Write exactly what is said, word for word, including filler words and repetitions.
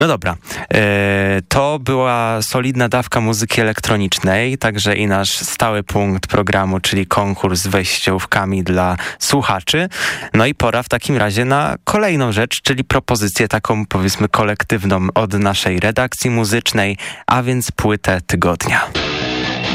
No dobra, e, to była solidna dawka muzyki elektronicznej, także i nasz stały punkt programu, czyli konkurs z wejściówkami dla słuchaczy. No i pora w takim razie na kolejną rzecz, czyli propozycję taką, powiedzmy, kolektywną od naszej redakcji muzycznej, a więc płytę tygodnia.